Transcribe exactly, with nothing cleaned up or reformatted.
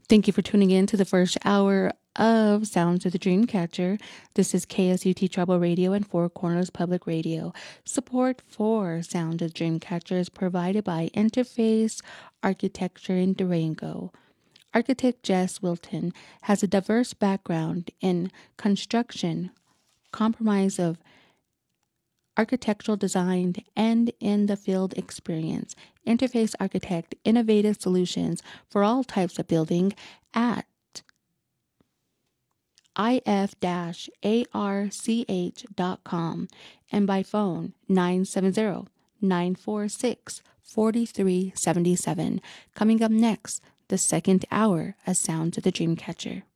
Thank you for tuning in to the first hour of Sounds of the Dreamcatcher. This is K S U T Trouble Radio and Four Corners Public Radio. Support for Sound of the Dreamcatcher is provided by Interface Architecture in Durango. Architect Jess Wilton has a diverse background in construction, compromise of architectural design, and in the field experience. Interface Architect, innovative solutions for all types of building at I F A R C H dot com and by phone nine seven zero, nine four six, four three seven seven. Coming up next, the second hour of Sounds of the Dreamcatcher.